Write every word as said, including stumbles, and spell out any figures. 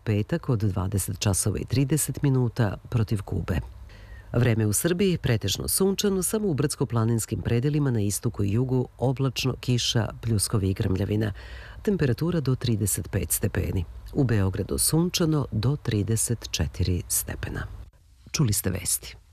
petak od dvadeset časova i trideset minuta protiv Kube. Vreme u Srbiji pretežno sunčano, samo u brdsko-planinskim predelima na istoku i jugu oblačno, kiša, pljuskovi i grmljavina. Temperatura do trideset pet stepeni. U Beogradu sunčano do trideset četiri stepena. Čuli ste vesti.